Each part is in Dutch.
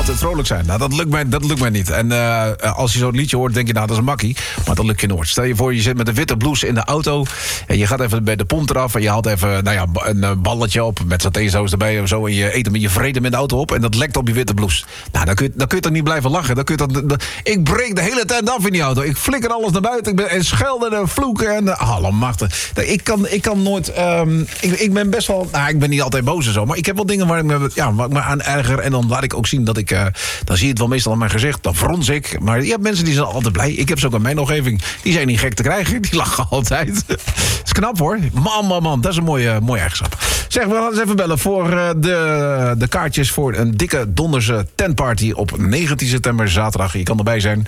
altijd vrolijk zijn. Nou, dat lukt mij niet. En als je zo'n liedje hoort, denk je, nou, dat is een makkie. Maar dat lukt je nooit. Stel je voor, je zit met een witte blouse in de auto. En je gaat even bij de pomp eraf. En je haalt even een balletje op. Met satésaus erbij of zo. En je eet hem in je vrede met de auto op. En dat lekt op je witte blouse. Nou, dan kun je toch niet blijven lachen. Ik breek de hele tijd af in die auto. Ik flikker alles naar buiten. En schelden en vloeken. En allemachtig. Ik kan nooit... ik ben best wel... Nou, ik ben niet altijd boos en zo. Maar ik heb wel dingen waar ik me aan erger. En dan laat ik ook zien dat ik... dan zie je het wel meestal aan mijn gezicht. Dan frons ik. Maar je hebt mensen die zijn altijd blij. Ik heb ze ook in mijn omgeving. Die zijn niet gek te krijgen. Die lachen altijd. Dat is knap hoor. Man. Dat is een mooie eigenschap. Zeg, we gaan eens even bellen voor de kaartjes voor een dikke donderse tentparty op 19 september, zaterdag. Je kan erbij zijn.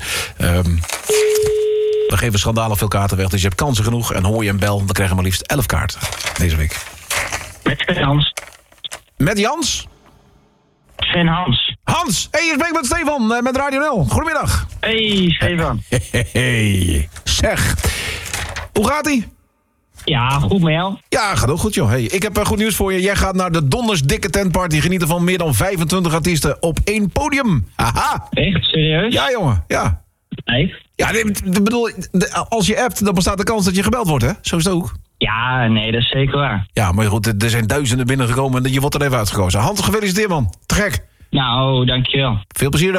We geven schandalig veel kaarten weg, dus je hebt kansen genoeg. En hoor je een bel, dan krijg je maar liefst 11 kaarten deze week. Met Hans. Met Jans? Sven Hans. Hans! Hey, je spreekt met Stefan, met Radio 0. Goedemiddag. Hey, Stefan. Hey. Zeg, hoe gaat-ie? Ja, goed met jou? Ja, gaat ook goed, joh. Hey, ik heb goed nieuws voor je. Jij gaat naar de Donders Dikke Tentparty genieten van meer dan 25 artiesten op 1 podium. Haha. Echt? Serieus? Ja, jongen. Ja. Nee? Ja, ik bedoel, als je appt, dan bestaat de kans dat je gebeld wordt, hè? Zo is het ook. Ja, nee, dat is zeker waar. Ja, maar goed, er zijn duizenden binnengekomen en je wordt er even uitgekozen. Hans, gefeliciteerd, man. Te gek. Nou, dankjewel. Veel plezier.